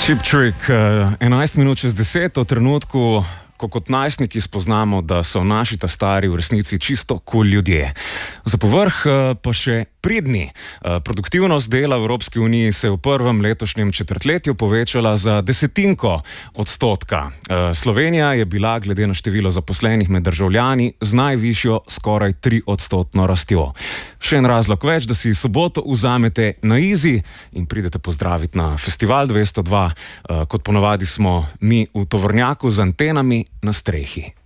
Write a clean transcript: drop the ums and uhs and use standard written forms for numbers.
Cheap Trick, 11 minut čez 10, v trenutku, ko kot najstniki spoznamo, da so naši ta stari v resnici čisto cool ljudje. Za povrh pa še pridni. Produktivnost dela v Evropski uniji se je v prvem letošnjem četrtletju povečala za 0,1%. Slovenija je bila glede na število zaposlenih med državljani z najvišjo skoraj 3% rastjo. Še en razlog več, da si soboto vzamete na izi in pridete pozdraviti na Festival 202. Kot ponavadi smo mi v tovornjaku z antenami na strehi.